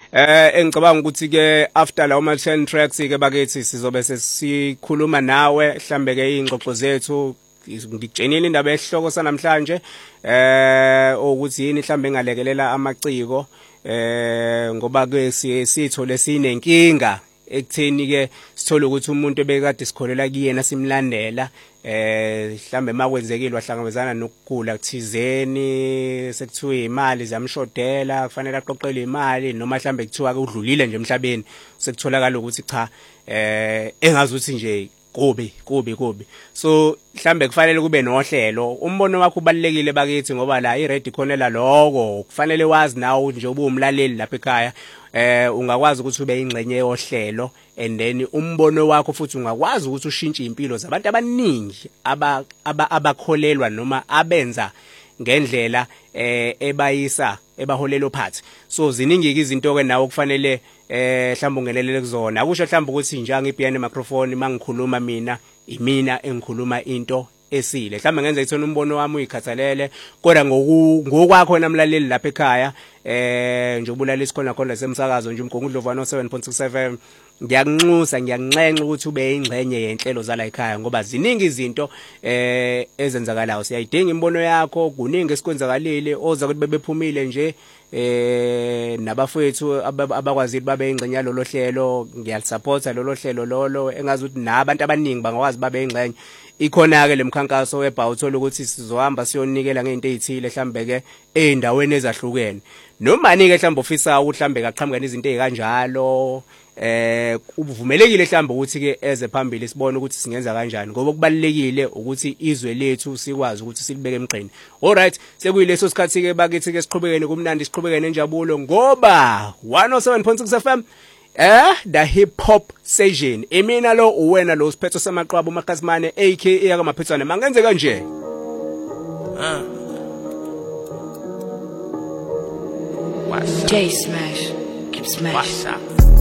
Engicabanga ukuthi ke after lawo ma 10 tracks ke bakithi sizobe sesikhuluma nawe mhlambe ke ingxoxo zethu ngikutshenile indaba ehloko sanamhlanje ukuthi yini mhlambe engalekelela amaciko ngoba ke sithole sinenkinga ekutheni ke sithole ukuthi umuntu ebekade sikholela kuyena simlandela mhlambe makwenzekile wahlangabezana nokugula kuthizeni sekuthiwa imali ziyamshodela kufanele aqoqele imali noma mhlambe kuthiwa ke udlulile nje emhlabeni sekutholakala ukuthi cha engazi ukuthi nje kubi so mhlambe kufanele kube nohlelo umbono wakho ubalekile bakithi ngoba la iReady Khonela lokho kufanele wazi nawe nje ube umlaleli lapha ekhaya ungakwazi ukuthi ube ingcenye yohlelo and then umbono wakho futhi ungakwazi ukuthi ushintshe impilo zabantu abaningi abakholelwa noma abenza ngendlela ebaholelo phansi so ziningi izinto ke nawe kufanele mhlawumbe ungenelele kuzona akusho mhlawumbe ukuthi nje ngibhiyane microphone mangikhuluma mina imina engikhuluma into esile mhlawumbe ngenza ithona umbono wami uyikhathalele kodwa ngokwakho namlaleli lapha ekhaya nje ubulala isikhona khona semsakazo nje umgongudlovu 7.67 ngiyakunxusa ngiyanxenxa ukuthi ube ingcenye yenhlelo zala ekhaya ngoba ziningi izinto ezenzakalayo siyayidinga imbono yakho kuningi esikwenzakalile oza ukuthi bebephumile nje nabafowethu abakwazile babe ingcenye yalolo hlelo ngiyalisupporta lolo hlelo lolo engazi ukuthi nabantu abaningi bangakwazi babe ingcenye ikhona ke lemkhankaso webha uthola ukuthi sizohamba siyonikela ngeinto ezithile mhlambe ke eindaweni ezahlukene nomani ke mhlambe ofisa uhlambe kaqhamuka nezinto ezikanjalo uvumelekile mhlambe ukuthi ke eze phambili sibone ukuthi singenza kanjani ngoba kubalekile ukuthi izwe lethu sikwazi ukuthi silibeke emgqeni alright sekuyileso sikhathi ke bakithi ke siqhubekene kumnandi siqhubekene enjabulo ngoba 107.6 FM the hip hop session emina lo uwena lo siphetho samaqwabo uMakhasimane aka yakamaphethwane mangenze kanje J Smash keep smash